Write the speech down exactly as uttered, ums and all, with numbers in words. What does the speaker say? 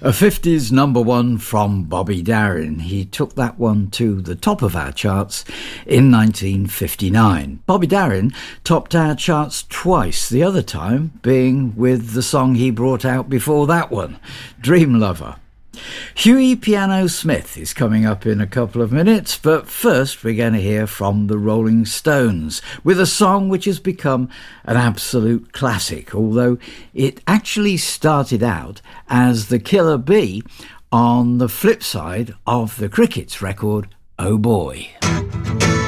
A fifties number one from Bobby Darin. He took that one to the top of our charts in nineteen fifty-nine. Bobby Darin topped our charts twice, the other time being with the song he brought out before that one, Dream Lover. Huey Piano Smith is coming up in a couple of minutes, but first we're going to hear from the Rolling Stones with a song which has become an absolute classic, although it actually started out as the Killer Bee on the flip side of the Crickets record, Oh Boy.